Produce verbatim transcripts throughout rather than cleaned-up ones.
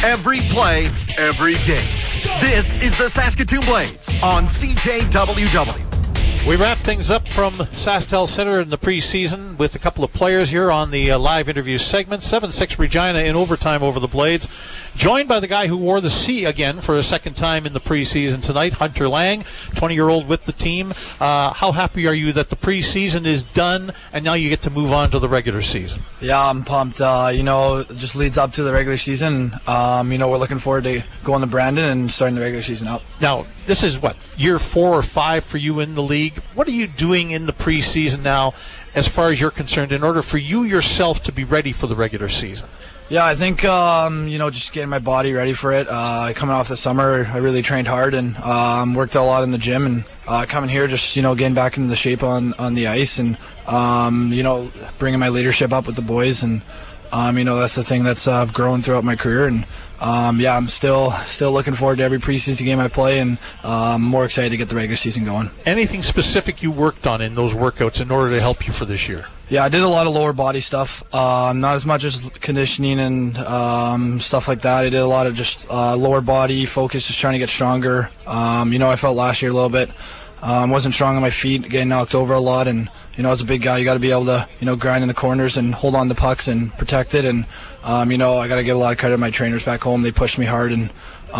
Every play, every game. This is the Saskatoon Blades on C J W W. We wrap things up from SaskTel Center in the preseason with a couple of players here on the uh, live interview segment. seven six Regina in overtime over the Blades. Joined by the guy who wore the C again for a second time in the preseason tonight, Hunter Lang, twenty-year-old with the team. Uh, how happy are you that the preseason is done and now you get to move on to the regular season? Yeah, I'm pumped. Uh, you know, it just leads up to the regular season. Um, you know, we're looking forward to going to Brandon and starting the regular season up. Now, this is what, year four or five for you in the league. What are you doing in the preseason now, as far as you're concerned, in order for you yourself to be ready for the regular season? Yeah, I think, um, you know, just getting my body ready for it. Uh, coming off the summer, I really trained hard and um, worked a lot in the gym. And uh, coming here, just, you know, getting back into the shape on, on the ice and, um, you know, bringing my leadership up with the boys. And, um, you know, that's the thing that's uh, grown throughout my career. And, um, yeah, I'm still still looking forward to every preseason game I play, and um, more excited to get the regular season going. Anything specific you worked on in those workouts in order to help you for this year? Yeah, I did a lot of lower body stuff, um, not as much as conditioning and um, stuff like that. I did a lot of just uh, lower body focus, just trying to get stronger. Um, you know, I felt last year a little bit. Um, wasn't strong on my feet, getting knocked over a lot, and you know, as a big guy, you got to be able to, you know, grind in the corners and hold on to pucks and protect it. And um, you know, I got to give a lot of credit to my trainers back home. They pushed me hard, and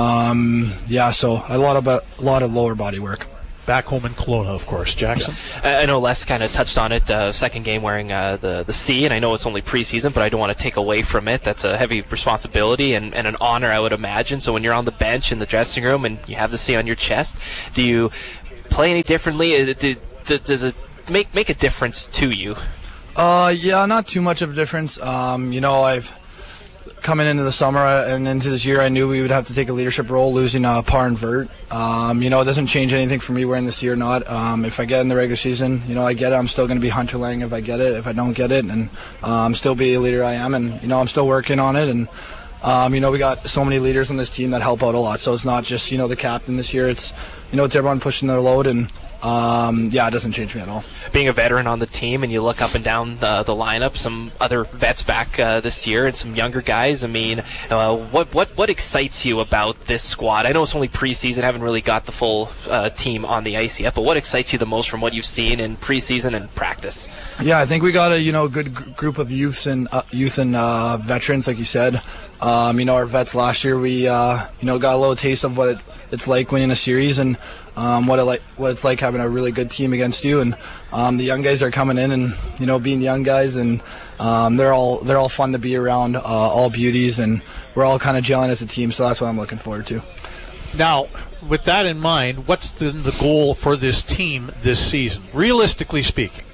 um, yeah, so a lot of a lot of lower body work. Back home in Kelowna, of course. Jackson? Yes. I know Les kind of touched on it, uh, second game wearing uh, the, the C, and I know it's only preseason, but I don't want to take away from it. That's a heavy responsibility and, and an honor, I would imagine. So when you're on the bench in the dressing room and you have the C on your chest, do you play any differently? Do, do, does it make, make a difference to you? Uh, yeah, not too much of a difference. Um, you know, I've coming into the summer and into this year, I knew we would have to take a leadership role, losing uh, Par and Vert. Um, you know, it doesn't change anything for me wearing the C or not. Um, if I get in the regular season, you know, I get it. I'm still going to be Hunter Lang if I get it. If I don't get it, and um, still be a leader I am, and you know, I'm still working on it. And um, you know, we got so many leaders on this team that help out a lot. So it's not just, you know, the captain this year. It's, you know, it's everyone pushing their load, and Um, yeah, it doesn't change me at all. Being a veteran on the team and you look up and down the, the lineup, some other vets back uh, this year and some younger guys, I mean, uh, what, what what excites you about this squad? I know it's only preseason, haven't really got the full uh, team on the ice yet, but what excites you the most from what you've seen in preseason and practice? Yeah, I think we got a, you know, good g- group of youths and uh, youth and uh, veterans, like you said. Um, you know, our vets last year, we uh, you know, got a little taste of what it, it's like winning a series, and um, what it like what it's like having a really good team against you. And um, the young guys are coming in, and you know, being young guys, and um, they're all they're all fun to be around, uh, all beauties, and we're all kind of gelling as a team. So that's what I'm looking forward to. Now, with that in mind, what's the, the goal for this team this season, realistically speaking?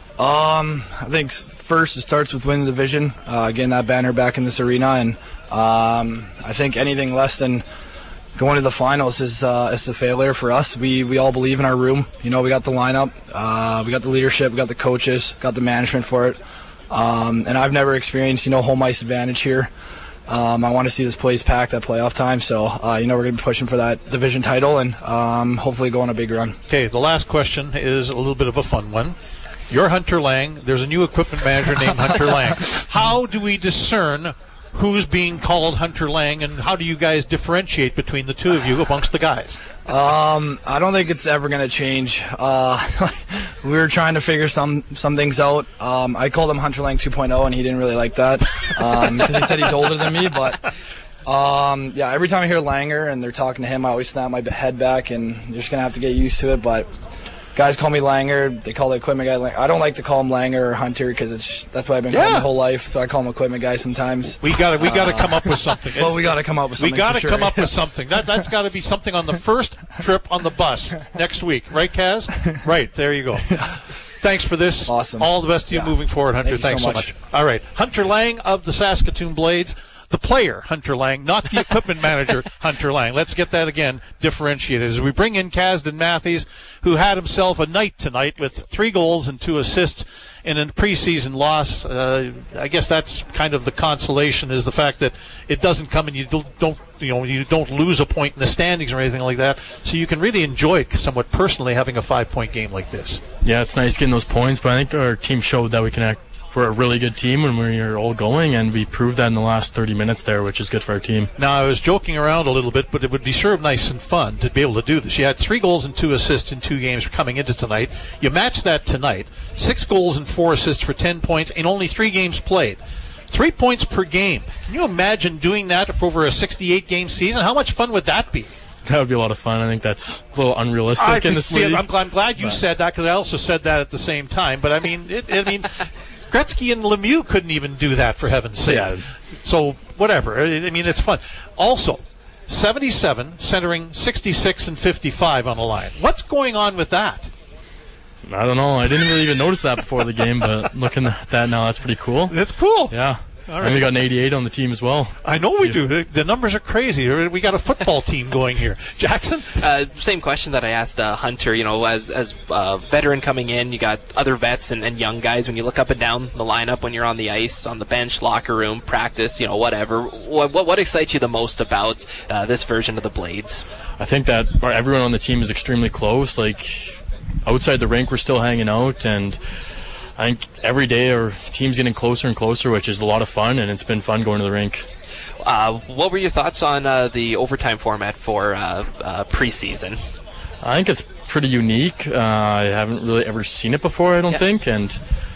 Um, I think first it starts with winning the division, uh, getting that banner back in this arena, and um, I think anything less than going to the finals is uh, is a failure for us. We we all believe in our room. You know, we got the lineup, uh, we got the leadership, we got the coaches, got the management for it. Um, and I've never experienced, you know, home ice advantage here. Um, I want to see this place packed at playoff time, so uh, you know, we're going to be pushing for that division title and um, hopefully go on a big run. Okay, the last question is a little bit of a fun one. You're Hunter Lang. There's a new equipment manager named Hunter Lang. How do we discern who's being called Hunter Lang, and how do you guys differentiate between the two of you amongst the guys? Um, I don't think it's ever going to change. Uh, we were trying to figure some, some things out. Um, I called him Hunter Lang two point oh, and he didn't really like that because um, he said he's older than me. But um, yeah, every time I hear Langer and they're talking to him, I always snap my head back, and you're just going to have to get used to it. But guys call me Langer. They call the equipment guy Langer. I don't like to call him Langer or Hunter because it's that's what I've been yeah. calling my whole life. So I call him equipment guy sometimes. We got to we got to uh, come up with something. Well, we got to come up with something. We got to sure. come up with something. That that's got to be something on the first trip on the bus next week, right, Kaz? Right there you go. Thanks for this. Awesome. All the best to you yeah. moving forward, Hunter. Thank Thanks so so much. much. All right, Hunter Lang of the Saskatoon Blades. The player, Hunter Lang, not the equipment manager, Hunter Lang. Let's get that again differentiated. As we bring in Kasdan Matthews, who had himself a night tonight with three goals and two assists in a preseason loss. Uh, I guess that's kind of the consolation, is the fact that it doesn't come and you don't, don't, you know, you don't lose a point in the standings or anything like that. So you can really enjoy it somewhat personally having a five-point game like this. Yeah, it's nice getting those points, but I think our team showed that we can act we're a really good team when we're all going, and we proved that in the last thirty minutes there, which is good for our team. Now, I was joking around a little bit, but it would be sure nice and fun to be able to do this. You had three goals and two assists in two games coming into tonight. You match that tonight. Six goals and four assists for ten points in only three games played. Three points per game. Can you imagine doing that for over a sixty-eight game season? How much fun would that be? That would be a lot of fun. I think that's a little unrealistic I in this see, league. I'm, I'm glad you but. said that, because I also said that at the same time. But I mean, it, I mean, Gretzky and Lemieux couldn't even do that, for heaven's sake. Yeah. So whatever. I, I mean, it's fun. Also, seventy-seven centering sixty-six and fifty-five on the line. What's going on with that? I don't know. I didn't really even notice that before the game, but looking at that now, that's pretty cool. It's cool. Yeah. All right. And we got an eighty-eight on the team as well. I know we do. The numbers are crazy. We got a football team going here. Jackson? Uh, same question that I asked uh, Hunter. You know, as as uh, veteran coming in, you got other vets and, and young guys. When you look up and down the lineup, when you're on the ice, on the bench, locker room, practice, you know, whatever. What what, what excites you the most about uh, this version of the Blades? I think that everyone on the team is extremely close. Like, outside the rink, we're still hanging out, and I think every day our team's getting closer and closer, which is a lot of fun, and it's been fun going to the rink. Uh, what were your thoughts on uh, the overtime format for uh, uh, preseason? I think it's pretty unique. Uh, I haven't really ever seen it before, I don't yeah. think, and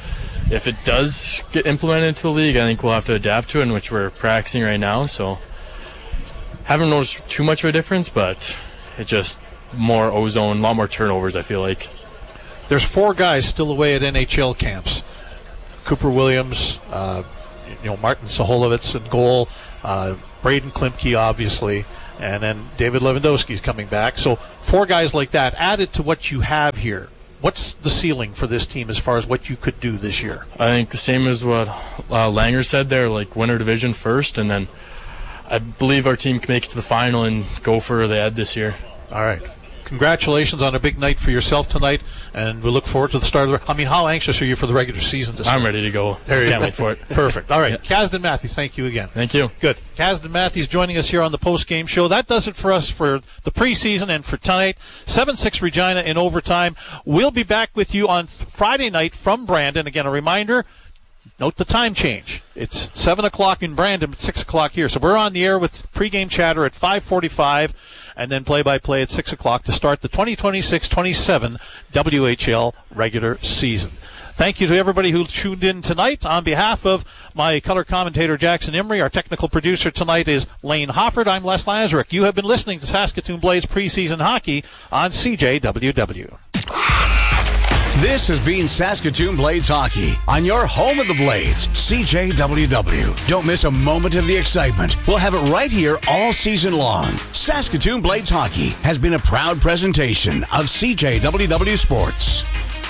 if it does get implemented into the league, I think we'll have to adapt to it, in which we're practicing right now. So haven't noticed too much of a difference, but it's just more ozone, a lot more turnovers, I feel like. There's four guys still away at N H L camps. Cooper Williams, uh, you know, Martin Saholovitz in goal, uh, Braden Klimke, obviously, and then David Lewandowski's coming back. So four guys like that added to what you have here. What's the ceiling for this team as far as what you could do this year? I think the same as what uh, Langer said there, like win our division first, and then I believe our team can make it to the final and go for the Ed this year. All right. Congratulations on a big night for yourself tonight, and we look forward to the start of the... I mean, how anxious are you for the regular season to start? I'm ready to go. There you Can't go. wait for it. Perfect. All right. Yeah. Kasdan Matthews, thank you again. Thank you. Good. Kasdan Matthews joining us here on the post-game show. That does it for us for the preseason and for tonight. seven six Regina in overtime. We'll be back with you on Friday night from Brandon. Again, a reminder, note the time change. It's seven o'clock in Brandon, but six o'clock here. So we're on the air with pregame chatter at five forty-five, and then play-by-play at six o'clock to start the twenty twenty-six twenty-seven W H L regular season. Thank you to everybody who tuned in tonight. On behalf of my color commentator, Jackson Emery, our technical producer tonight is Lane Hofford. I'm Les Lazaruk. You have been listening to Saskatoon Blades preseason hockey on C J W W. This has been Saskatoon Blades Hockey on your home of the Blades, C J W W. Don't miss a moment of the excitement. We'll have it right here all season long. Saskatoon Blades Hockey has been a proud presentation of C J W W Sports.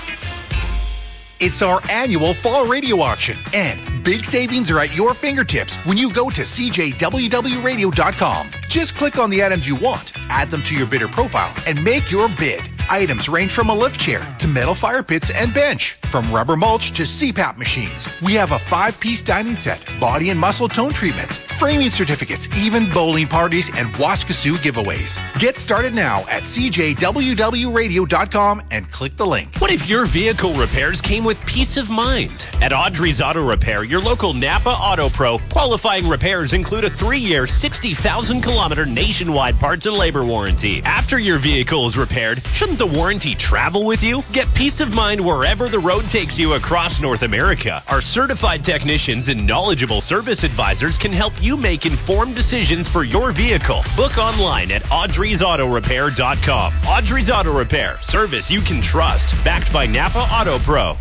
It's our annual fall radio auction, and big savings are at your fingertips when you go to C J W W radio dot com. Just click on the items you want, add them to your bidder profile, and make your bid. Items range from a lift chair to metal fire pits and bench, from rubber mulch to C PAP machines. We have a five-piece dining set, body and muscle tone treatments, framing certificates, even bowling parties and Waskasoo giveaways. Get started now at C J W W radio dot com and click the link. What if your vehicle repairs came with peace of mind? At Audrey's Auto Repair, your local Napa Auto Pro, qualifying repairs include a three-year, sixty thousand kilometer nationwide parts and labor warranty. After your vehicle is repaired, shouldn't the warranty travel with you? Get peace of mind wherever the road takes you across North America. Our certified technicians and knowledgeable service advisors can help you make informed decisions for your vehicle. Book online at audreys auto repair dot com. Audrey's Auto Repair, service you can trust. Backed by Napa Auto Pro.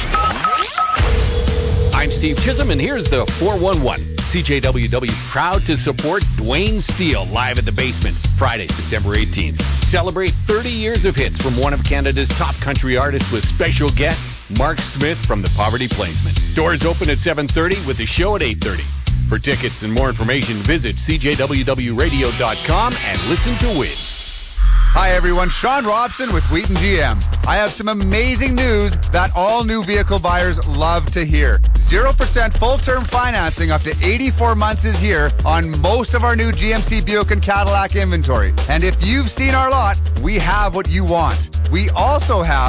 I'm Steve Chisholm, and here's the four one one. C J W W proud to support Dwayne Steele live at the Basement Friday, September eighteenth. Celebrate thirty years of hits from one of Canada's top country artists with special guest Mark Smith from the Poverty Plainsmen. Doors open at seven thirty with the show at eight thirty. For tickets and more information, visit C J W W radio dot com and listen to win. Hi everyone, Sean Robson with Wheaton G M. I have some amazing news that all new vehicle buyers love to hear. zero percent full-term financing up to eighty-four months is here on most of our new G M C Buick and Cadillac inventory. And if you've seen our lot, we have what you want. We also have